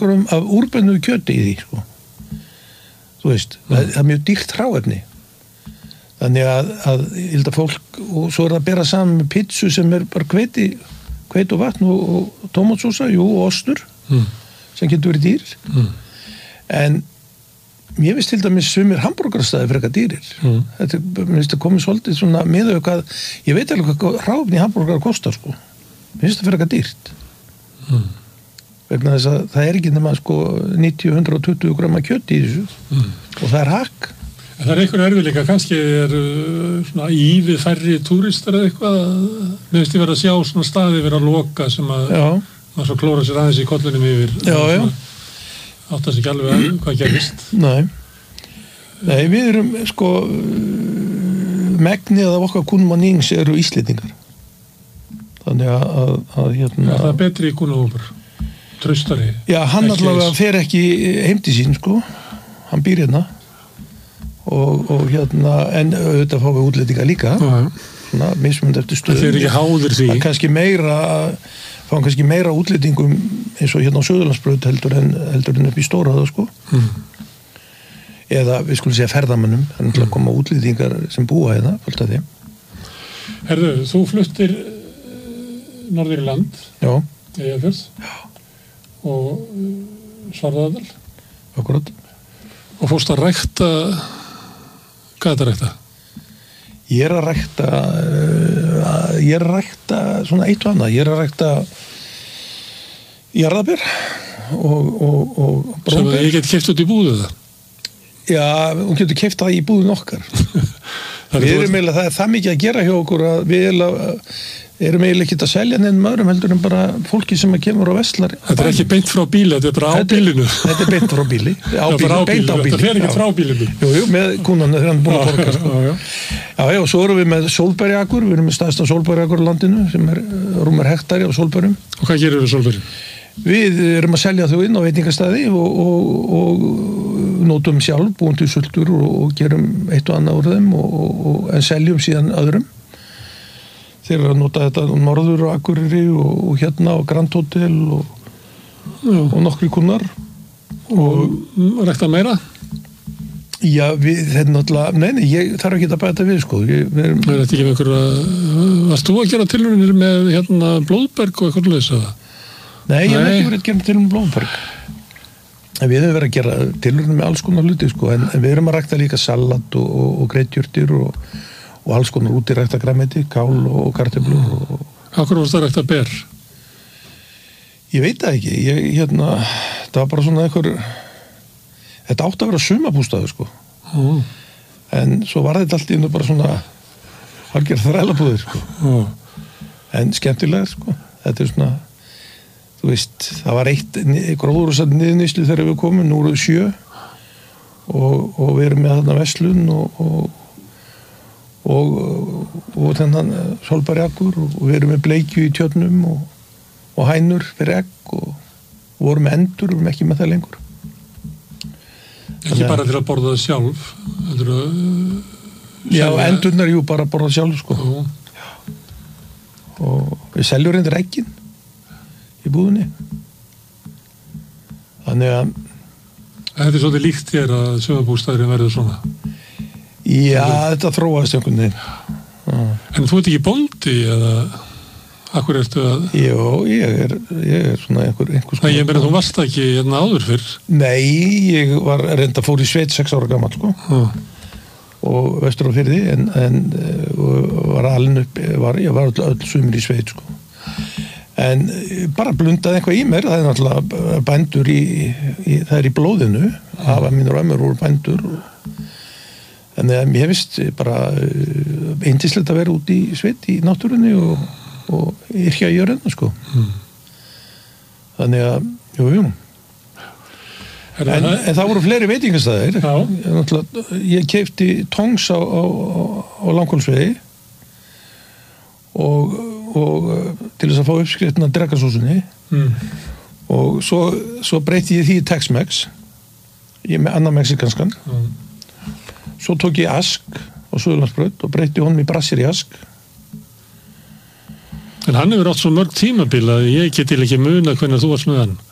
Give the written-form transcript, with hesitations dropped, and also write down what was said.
hamborgarum af úrbennuðu kjöti í því, sko. Þú veist, það er mjög dýrt hráefni. Þannig að ég held að fólk, og svo það að bera saman með pizzu sem bara hveiti og vatn og tómatsósa, og ostur, sem getur verið dýr. En mér finnst til dæmis sumir hamborgarastæði frekar dýrir. Þetta mér finnst að koma svolítið svona miðað við hvað, ég veit alveg hvað hráefni hamborgar kostar, sko. Mér finnst það frekar dýrt. Vegna þess að það er ekki nema sko 90-120 grama kjöt í þessu og það er hakk. En það er einhver erfiðleika, kannski svona ívið færri túristar eða eitthvað, mér finnst ég verið að sjá svona staði verið að loka sem að maður svo klóra sér aðeins í kollinum yfir. Já. Áttast ekki alveg að hvað gerist. Nei, við erum sko megnið af okkar kunnmannings eru Íslendingar. Þannig að hérna... Er það betri í kunnahópur? Traustari? Já, hann allavega fer ekki heim til sín, sko. Hann býr hérna. Og hérna, en auðvitað fá við útlendinga líka. Svona, mismunandi eftir stöðu. Það er ekki háður því. Kannski meira útlendingum eins og hérna á Suðurlandsbraut heldur en upp í Stórhöfða, sko. Eða, við skulum segja ferðamönnum. Þannig að koma útlendingar sem búa hérna, fullt af þeim. Herðu, þú fluttir norður í land. Já. Eyjafjörð. Já. Og Svarfaðardal. Akkurat. Og fórst að rækta, hvað er þetta að rækta? Ég er að rækta svona eitt og annað. Ég er að rækta jarðaber og brónber. Sem ég get keypt út í búðu það? Já, hún getur keypt það í búðun okkar. Það er það mikið að gera hjá okkur að við erum eiginlega ekki að selja nefnum öðrum heldur en bara fólki sem kemur á Vestlar. Þetta er ekki beint frá bíli, þetta er bara á bílinu. Þetta er beint frá bíli. Beint á bíli. Þetta fer ekki frá bílinu. Jú, með kúnanum þegar hann búin að borga. Já, og svo erum við með sólberjakur, við erum með stærsta sólberjakur í landinu sem rúmar hektari á sólberjum. Og hvað gerir við sólberjum? Við erum að selja þau inn á veitingastæði og nótum sjálf, búum til sultur og gerum eitt og annað úr þeim en seljum síðan öðrum. Þeir eru að nota þetta Norður og Akureyri og hérna og Grand Hotel og nokkri kunnar. Og rækta meira? Já, þetta er náttúrulega, nei, ég þarf ekki að bæta við, sko. Er þetta ekki með einhverja, varst þú að gera tilraunir með hérna blóðberg og eitthvað lausa það? Nei, ég hef ekki verið að gera tilraunir með blóðberg. Við hefum verið að gera tilraunir með alls konar hluti, sko, en við erum að rækta líka salat og greiðjurtir og alls konar útirækta grænmeti, kál og kartöflur. Akkur varst það rækta ber? Ég veit það ekki. Það var bara svona þetta átti að vera sumarbústaður, sko. En svo var þetta allt í einu bara svona algjör þrælabúðir, sko. En skemmtilega, sko. Þetta er svona, þú veist, það var eitt gróðurúsað niðurníslu þegar við komum, nú eru 7 og við erum með þarna verslun og þennan sólberjakur og við erum með bleikju í tjörnum og hænur fyrir egg og vorum með endur og vorum ekki með það lengur. Ekki bara til að borða það sjálf? Já, endurnar bara að borða sjálf, sko. Og við seljum reyndir eggin í búðinni. Þannig að þetta er svolítið líkt þér að sumarbústaðurinn verður svona? Já, þetta þróaðist einhvern veginn. En þú ert ekki bóndi eða akkur ertu að... Jó, ég er svona einhvers... Það ég meina þú varst ekki hérna áður fyrr? Nei, ég var reynda fór í sveit 6 ára gamall, sko. Og vestur á firði en var alin upp, ég var öll sumir í sveit, sko. En bara blundaði eitthvað í mér, það er náttúrulega bændur það er í blóðinu, afa mínur og ömmur voru bændur en ég finnst bara yndislegt að vera út í sveit í náttúrunni og yrkja í jörðina, sko. Þannig að, jú. En það voru fleiri veitingastæðir. Ég keypti tongs á Langholtsvegi og til þess að fá uppskriftin að drekasósunni og svo breyti ég því í Tex-Mex með annan mexikanskan svo tók ég ask á Suðurlandsbraut og breyti honum í brassir í ask. En hann hefur átt svo mörg tímabil að ég geti ekki muna hvernig þú varst með hann.